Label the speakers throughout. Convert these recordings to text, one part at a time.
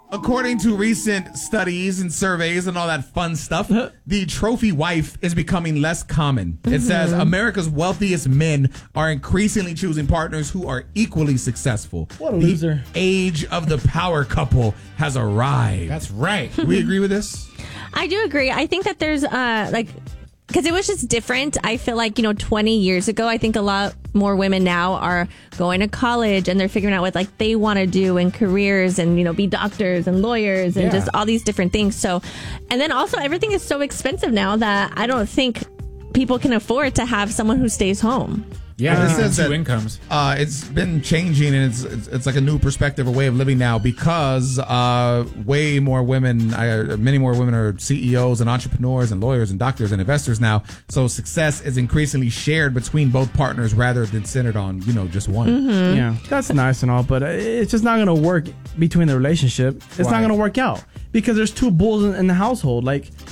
Speaker 1: According to recent studies and surveys and all that fun stuff, the trophy wife is becoming less common. It says America's wealthiest men are increasingly choosing partners who are equally successful.
Speaker 2: What a loser.
Speaker 1: The age of the power couple has arrived.
Speaker 3: That's right.
Speaker 1: We agree with this?
Speaker 4: I do agree. I think that there's because it was just different. I feel like, 20 years ago, I think a lot more women now are going to college and they're figuring out what they want to do in careers and, be doctors and lawyers and just all these different things. So, and then also everything is so expensive now that I don't think people can afford to have someone who stays home.
Speaker 3: Yeah,
Speaker 1: it says
Speaker 3: two
Speaker 1: that,
Speaker 3: incomes.
Speaker 1: It's been changing, and it's like a new perspective or way of living now because many more women are CEOs and entrepreneurs and lawyers and doctors and investors now. So success is increasingly shared between both partners rather than centered on just one.
Speaker 2: Mm-hmm. Yeah, that's nice and all, but it's just not going to work between the relationship. It's not going to work out because there's two bulls in the household.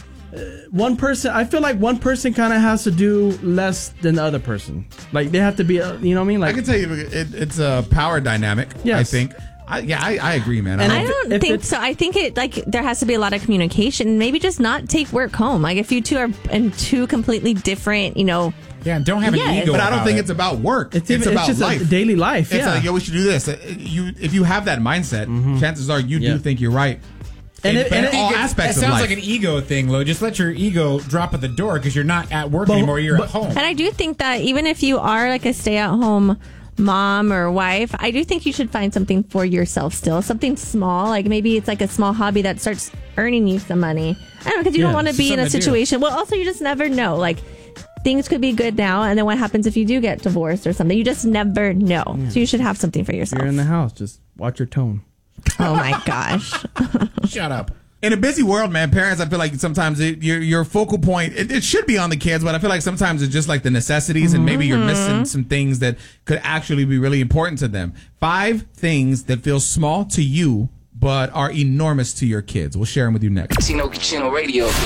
Speaker 2: One person, I feel like one person kind of has to do less than the other person. They have to be, you know what I mean?
Speaker 1: I can tell you it's a power dynamic, yes. I think. I agree, man.
Speaker 4: And I don't think so. I think there has to be a lot of communication. Maybe just not take work home. If you two are in two completely different,
Speaker 3: Yeah, and don't have an ego.
Speaker 1: But I don't think it's about work. It's about
Speaker 2: just
Speaker 1: life.
Speaker 2: Daily life.
Speaker 1: It's like, we should do this. If you have that mindset, chances are you do think you're right.
Speaker 3: And
Speaker 1: all aspects of life.
Speaker 3: It sounds like an ego thing, Lo. Just let your ego drop at the door because you're not at work anymore. You're at home.
Speaker 4: And I do think that even if you are a stay-at-home mom or wife, I do think you should find something for yourself still. Something small. Maybe it's a small hobby that starts earning you some money. I don't know, because you don't want to be in a situation. Well, also, you just never know. Things could be good now, and then what happens if you do get divorced or something? You just never know. Yeah. So you should have something for yourself.
Speaker 2: You're in the house. Just watch your tone.
Speaker 4: Oh my gosh.
Speaker 3: Shut up.
Speaker 1: In a busy world, man, parents, I feel like sometimes your focal point, it should be on the kids, but I feel like sometimes it's just the necessities and maybe you're missing some things that could actually be really important to them. 5 things that feel small to you but are enormous to your kids. We'll share them with you next.
Speaker 5: Chino Radio.